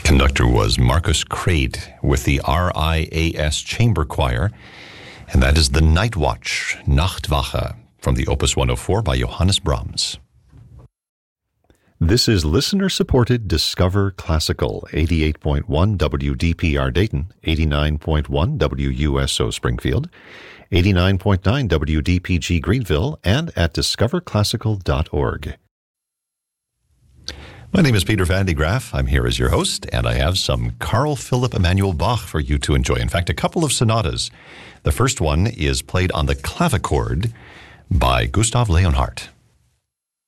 Conductor was Marcus Crade with the RIAS Chamber Choir, and that is the Night Watch, Nachtwache, from the Opus 104 by Johannes Brahms. This is listener-supported Discover Classical, 88.1 WDPR Dayton, 89.1 WUSO Springfield, 89.9 WDPG Greenville, and at discoverclassical.org. My name is Peter Van de Graaf. I'm here as your host, and I have some Carl Philipp Emanuel Bach for you to enjoy. In fact, a couple of sonatas. The first one is played on the clavichord by Gustav Leonhardt.